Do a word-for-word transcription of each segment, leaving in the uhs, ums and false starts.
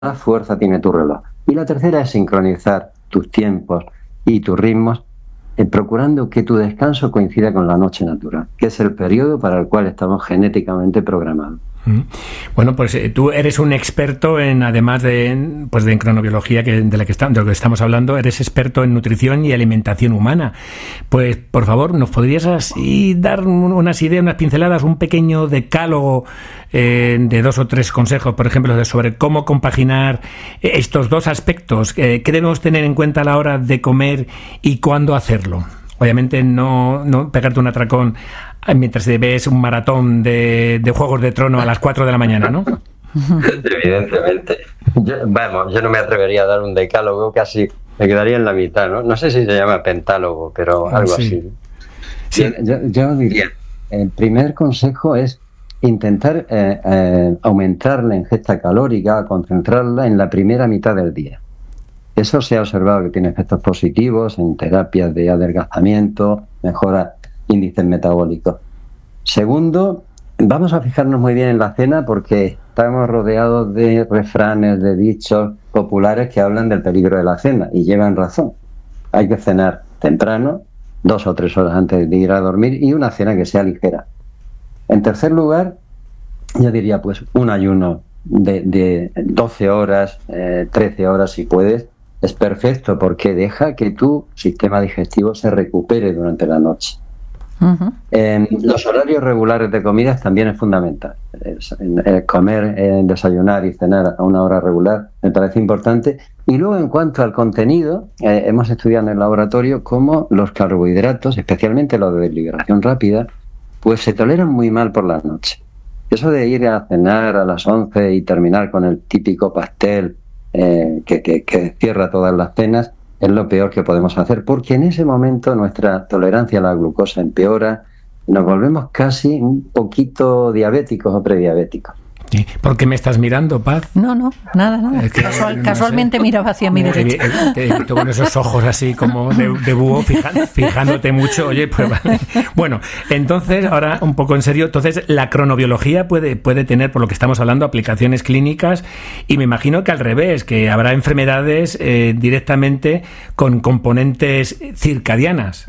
fuerza tiene tu reloj. Y la tercera es sincronizar tus tiempos y tus ritmos, eh, procurando que tu descanso coincida con la noche natural, que es el periodo para el cual estamos genéticamente programados. Bueno, pues eh, tú eres un experto en, además de, pues de en cronobiología, que de la que, está, de lo que estamos hablando, eres experto en nutrición y alimentación humana. Pues, por favor, ¿nos podrías así dar unas ideas, unas pinceladas, un pequeño decálogo eh, de dos o tres consejos, por ejemplo, de sobre cómo compaginar estos dos aspectos? Eh, ¿Qué debemos tener en cuenta a la hora de comer y cuándo hacerlo? Obviamente no, no pegarte un atracón mientras ves un maratón de, de Juegos de Trono a las cuatro de la mañana, ¿no? Evidentemente. Yo, vamos, yo no me atrevería a dar un decálogo, casi me quedaría en la mitad, ¿no? No sé si se llama pentálogo, pero algo sí. así. Sí. Yo, yo diría, el primer consejo es intentar eh, eh, aumentar la ingesta calórica, concentrarla en la primera mitad del día. Eso se ha observado que tiene efectos positivos en terapias de adelgazamiento, mejora índices metabólicos. Segundo, vamos a fijarnos muy bien en la cena porque estamos rodeados de refranes, de dichos populares que hablan del peligro de la cena y llevan razón. Hay que cenar temprano, dos o tres horas antes de ir a dormir, y una cena que sea ligera. En tercer lugar, yo diría pues un ayuno de, de doce horas, eh, trece horas si puedes. Es perfecto porque deja que tu sistema digestivo se recupere durante la noche. Uh-huh. Eh, los horarios regulares de comidas también es fundamental. Es, eh, comer, eh, desayunar y cenar a una hora regular me parece importante. Y luego, en cuanto al contenido, eh, hemos estudiado en el laboratorio cómo los carbohidratos, especialmente los de liberación rápida, pues se toleran muy mal por la noche. Eso de ir a cenar a las once y terminar con el típico pastel Eh, que, que, que cierra todas las cenas, es lo peor que podemos hacer, porque en ese momento nuestra tolerancia a la glucosa empeora, nos volvemos casi un poquito diabéticos o prediabéticos. Sí. ¿Por qué me estás mirando, Paz? No, no, nada, nada. Es que, Casual, no casualmente sé. Miraba hacia mi derecha. Con esos ojos así como de, de búho, fijando, fijándote mucho. Oye, pues vale. Bueno, entonces, ahora un poco en serio, entonces la cronobiología puede, puede tener, por lo que estamos hablando, aplicaciones clínicas, y me imagino que al revés, que habrá enfermedades eh, directamente con componentes circadianas.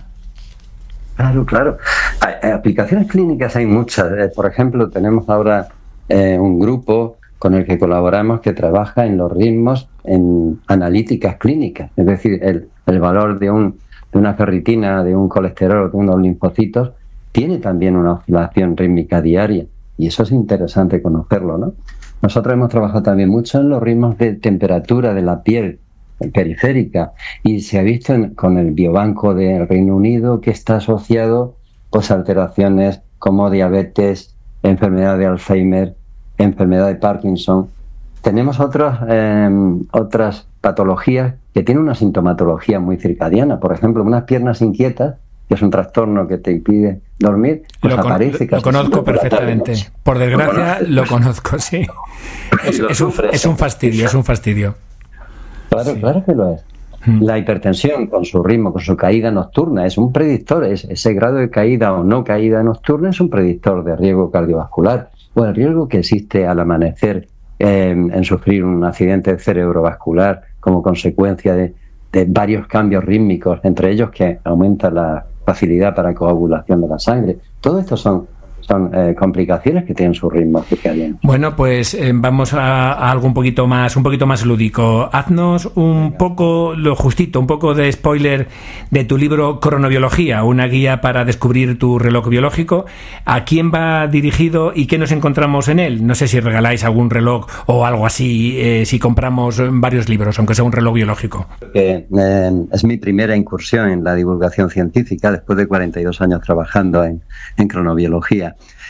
Claro, claro. Hay, aplicaciones clínicas hay muchas. Eh, por ejemplo, tenemos ahora Eh, un grupo con el que colaboramos que trabaja en los ritmos en analíticas clínicas, es decir, el, el valor de, un, de una ferritina, de un colesterol, de unos linfocitos, tiene también una oscilación rítmica diaria, y eso es interesante conocerlo, ¿no? Nosotros hemos trabajado también mucho en los ritmos de temperatura de la piel periférica, y se ha visto en, con el biobanco del Reino Unido que está asociado pues, a alteraciones como diabetes, enfermedad de Alzheimer, enfermedad de Parkinson. Tenemos otros, eh, otras patologías que tienen una sintomatología muy circadiana. Por ejemplo, unas piernas inquietas, que es un trastorno que te impide dormir, pues lo aparece con, Lo conozco perfectamente. Por desgracia, lo conozco, sí. Es, es, un, es un fastidio, es un fastidio. Claro, sí. Claro que lo es. La hipertensión, con su ritmo, con su caída nocturna, es un predictor. Es, ese grado de caída o no caída nocturna es un predictor de riesgo cardiovascular, o el riesgo que existe al amanecer eh, en sufrir un accidente cerebrovascular como consecuencia de, de varios cambios rítmicos, entre ellos que aumenta la facilidad para coagulación de la sangre. Todo esto son son eh, complicaciones que tienen su ritmo circadiano. Bueno, pues eh, vamos a, a algo un poquito más, un poquito más lúdico. Haznos un poco, lo justito, un poco de spoiler de tu libro Cronobiología, una guía para descubrir tu reloj biológico. ¿A quién va dirigido y qué nos encontramos en él? No sé si regaláis algún reloj o algo así, eh, si compramos varios libros, aunque sea un reloj biológico. Eh, eh, es mi primera incursión en la divulgación científica, después de cuarenta y dos años trabajando en, en cronobiología.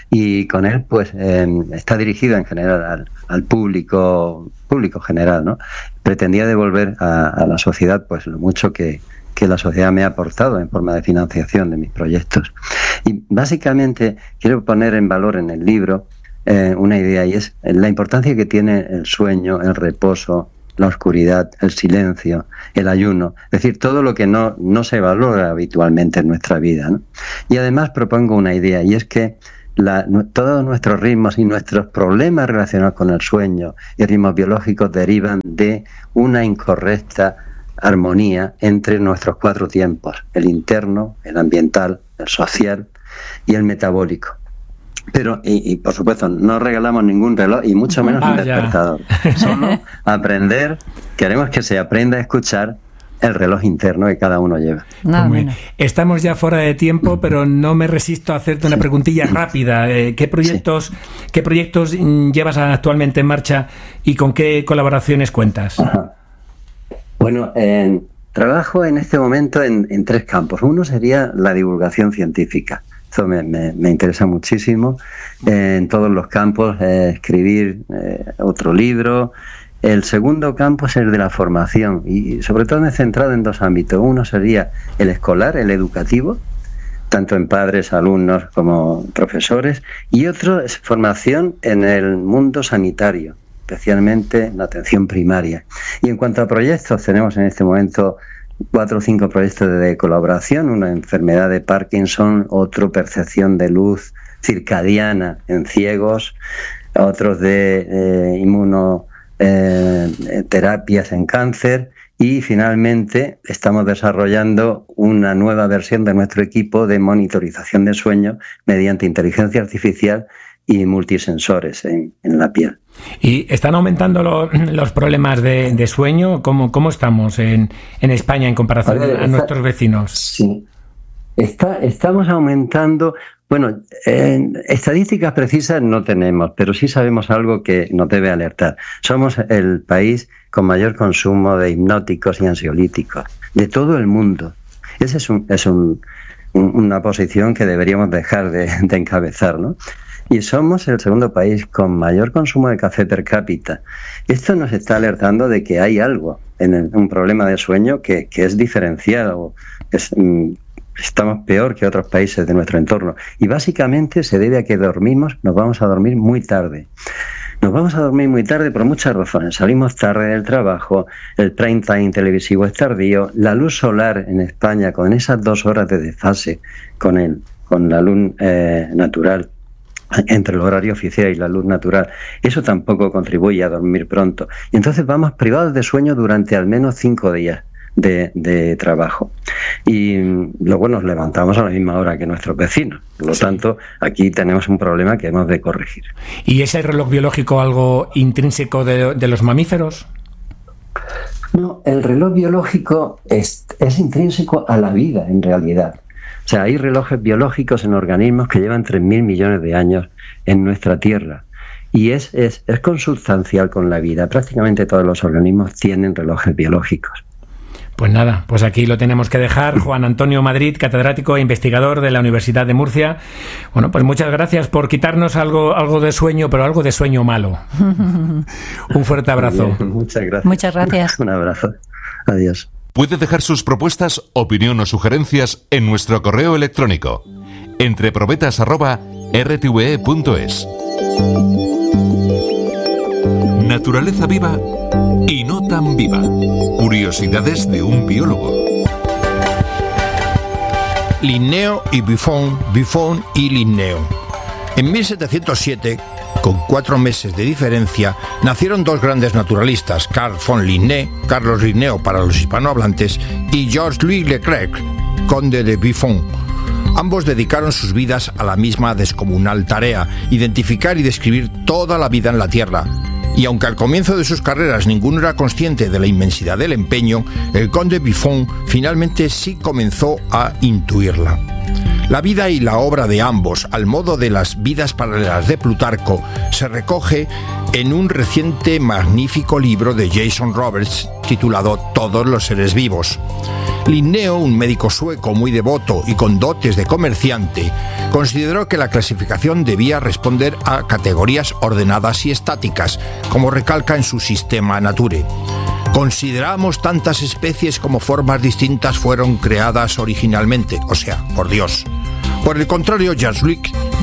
Y con él, pues, eh, está dirigido en general al, al público, público general, ¿no? Pretendía devolver a, a la sociedad, pues, lo mucho que, que la sociedad me ha aportado en forma de financiación de mis proyectos. Y básicamente quiero poner en valor en el libro eh, una idea, y es la importancia que tiene el sueño, el reposo, la oscuridad, el silencio, el ayuno, es decir, todo lo que no, no se valora habitualmente en nuestra vida, ¿no? Y además propongo una idea, y es que la, todos nuestros ritmos y nuestros problemas relacionados con el sueño y ritmos biológicos derivan de una incorrecta armonía entre nuestros cuatro tiempos, el interno, el ambiental, el social y el metabólico. Pero, y, y por supuesto, no regalamos ningún reloj y mucho menos ah, un despertador. Ya. Solo aprender, queremos que se aprenda a escuchar el reloj interno que cada uno lleva. Nada menos. Estamos ya fuera de tiempo, pero no me resisto a hacerte una sí. preguntilla rápida. ¿Qué proyectos, sí. qué proyectos llevas actualmente en marcha y con qué colaboraciones cuentas? Ajá. Bueno, eh, trabajo en este momento en, en tres campos. Uno sería la divulgación científica. Eso me, me, me interesa muchísimo. Eh, en todos los campos, eh, escribir eh, otro libro. El segundo campo es el de la formación y sobre todo me he centrado en dos ámbitos. Uno sería el escolar, el educativo, tanto en padres, alumnos como profesores. Y otro es formación en el mundo sanitario, especialmente en la atención primaria. Y en cuanto a proyectos, tenemos en este momento cuatro o cinco proyectos de colaboración, una enfermedad de Parkinson, otro percepción de luz circadiana en ciegos, otros de eh, inmuno eh, terapias en cáncer y finalmente estamos desarrollando una nueva versión de nuestro equipo de monitorización de sueño mediante inteligencia artificial y multisensores en, en la piel. ¿Y están aumentando lo, los problemas de, de sueño? ¿Cómo, cómo estamos en, en España en comparación a, ver, a está, nuestros vecinos? Sí, está, estamos aumentando. Bueno, eh, estadísticas precisas no tenemos, pero sí sabemos algo que nos debe alertar. Somos el país con mayor consumo de hipnóticos y ansiolíticos de todo el mundo. Esa es, un, es un, un, una posición que deberíamos dejar de, de encabezar, ¿no? Y somos el segundo país con mayor consumo de café per cápita. Esto nos está alertando de que hay algo en el, un problema de sueño que, que es diferenciado. Es, mm, estamos peor que otros países de nuestro entorno. Y básicamente se debe a que dormimos, nos vamos a dormir muy tarde. Nos vamos a dormir muy tarde por muchas razones. Salimos tarde del trabajo, el prime time televisivo es tardío, la luz solar en España con esas dos horas de desfase con, el, con la luz eh, natural, entre el horario oficial y la luz natural, eso tampoco contribuye a dormir pronto. Y entonces vamos privados de sueño durante al menos cinco días de, de trabajo. Y luego nos levantamos a la misma hora que nuestros vecinos. Por lo sí. tanto, aquí tenemos un problema que hemos de corregir. ¿Y es el reloj biológico algo intrínseco de, de los mamíferos? No, el reloj biológico es, es intrínseco a la vida, en realidad. O sea, hay relojes biológicos en organismos que llevan tres mil millones de años en nuestra Tierra. Y es, es, es consubstancial con la vida. Prácticamente todos los organismos tienen relojes biológicos. Pues nada, pues aquí lo tenemos que dejar. Juan Antonio Madrid, catedrático e investigador de la Universidad de Murcia. Bueno, pues muchas gracias por quitarnos algo, algo de sueño, pero algo de sueño malo. Un fuerte abrazo. Bien, muchas gracias. Muchas gracias. Un abrazo. Adiós. Puede dejar sus propuestas, opinión o sugerencias en nuestro correo electrónico entreprobetas arroba r t v e punto es. Naturaleza viva y no tan viva. Curiosidades de un biólogo. Linneo y Buffon, Buffon y Linneo. En mil setecientos siete, con cuatro meses de diferencia, nacieron dos grandes naturalistas, Carl von Linné, Carlos Linneo para los hispanohablantes, y Georges-Louis Leclerc, conde de Buffon. Ambos dedicaron sus vidas a la misma descomunal tarea, identificar y describir toda la vida en la Tierra. Y aunque al comienzo de sus carreras ninguno era consciente de la inmensidad del empeño, el conde Buffon finalmente sí comenzó a intuirla. La vida y la obra de ambos, al modo de las vidas paralelas de Plutarco, se recoge en un reciente magnífico libro de Jason Roberts titulado Todos los seres vivos. Linneo, un médico sueco muy devoto y con dotes de comerciante, consideró que la clasificación debía responder a categorías ordenadas y estáticas, como recalca en su Systema Naturae. Consideramos tantas especies como formas distintas fueron creadas originalmente, o sea, por Dios. Por el contrario, Georges-Louis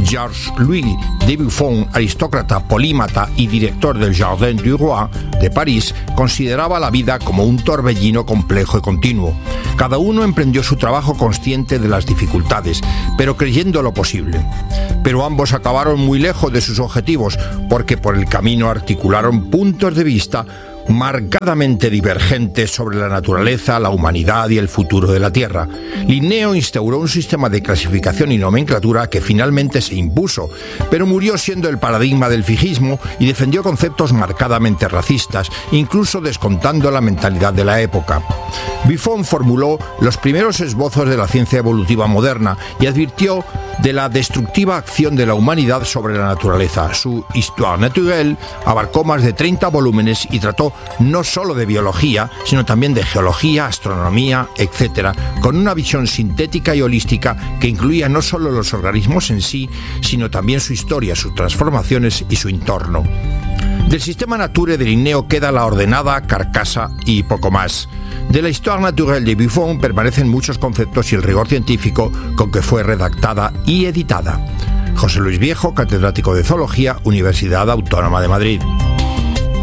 Georges-Louis de Buffon, aristócrata, polímata y director del Jardin du Roi de París, consideraba la vida como un torbellino complejo y continuo. Cada uno emprendió su trabajo consciente de las dificultades, pero creyendo lo posible. Pero ambos acabaron muy lejos de sus objetivos, porque por el camino articularon puntos de vista marcadamente divergentes sobre la naturaleza, la humanidad y el futuro de la Tierra. Linneo instauró un sistema de clasificación y nomenclatura que finalmente se impuso, pero murió siendo el paradigma del fijismo y defendió conceptos marcadamente racistas, incluso descontando la mentalidad de la época. Buffon formuló los primeros esbozos de la ciencia evolutiva moderna y advirtió de la destructiva acción de la humanidad sobre la naturaleza. Su Histoire naturelle abarcó más de treinta volúmenes y trató no solo de biología, sino también de geología, astronomía, etcétera, con una visión sintética y holística que incluía no solo los organismos en sí, sino también su historia, sus transformaciones y su entorno. Del sistema nature de Linneo queda la ordenada, carcasa y poco más. De la Histoire naturelle de Buffon permanecen muchos conceptos y el rigor científico con que fue redactada y editada. José Luis Viejo, catedrático de Zoología, Universidad Autónoma de Madrid.